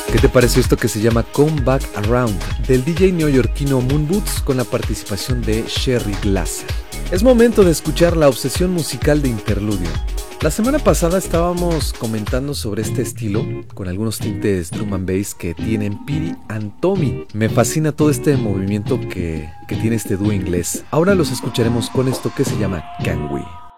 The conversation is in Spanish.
¿Qué te pareció esto que se llama Come Back Around del DJ neoyorquino Moon Boots con la participación de Sherry Glasser? Es momento de escuchar la obsesión musical de Interludio. La semana pasada estábamos comentando sobre este estilo con algunos tintes drum and bass que tienen Petey and Tommy. Me fascina todo este movimiento que tiene este dúo inglés. Ahora los escucharemos con esto que se llama Can We.